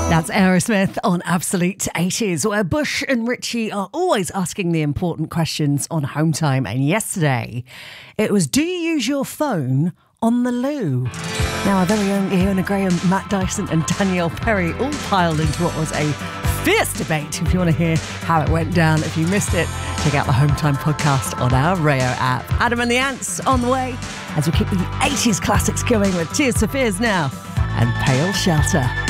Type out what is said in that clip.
That's Aerosmith on Absolute 80s, where Bush and Richie are always asking the important questions on Home Time. And yesterday, it was, do you use your phone on the loo? Now, our very own Iona Graham, Matt Dyson and Danielle Perry all piled into what was a fierce debate. If you want to hear how it went down, if you missed it, check out the Home Time podcast on our Rayo app. Adam and the Ants on the way as we keep the 80s classics going with Tears for Fears now and Pale Shelter.